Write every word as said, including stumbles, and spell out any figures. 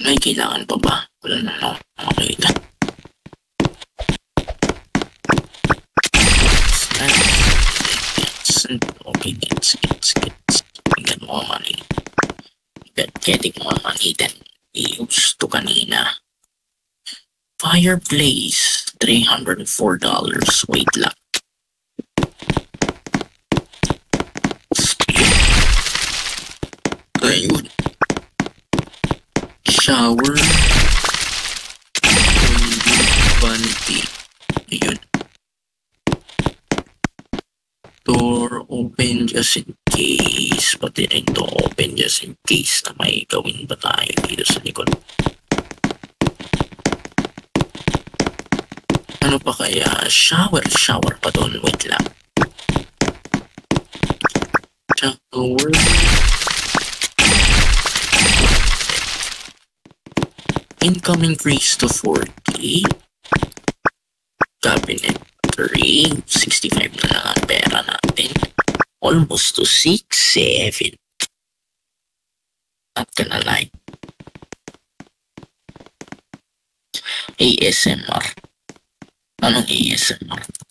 May kailangan pa ba? Wala na ako makita. Okay, gets, gets, gets. We got more money. We got getting more money than we used to kanina. Fireplace, three hundred four dollars. Wait lang. Ayun. Shower. Vanity. Ayun. Door open just in case. Pati rin to open just in case na may gawin ba tayo dito sa likod. Ano pa kaya? Shower, shower pa doon. Wait lang. Shower. Income increase to four K. Cabinet three. sixty-five na lang ang pera natin. Almost to six, seven. Not gonna lie. A S M R. Anong A S M R?